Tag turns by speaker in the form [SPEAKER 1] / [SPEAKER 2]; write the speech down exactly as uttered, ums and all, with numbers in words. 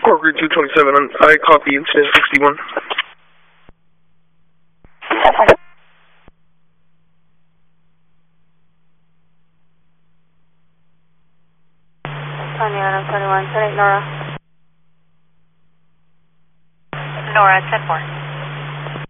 [SPEAKER 1] Corker two twenty-seven, I copy incident sixty-one.
[SPEAKER 2] twenty-one, twenty-one, Nora.
[SPEAKER 3] Nora, ten four.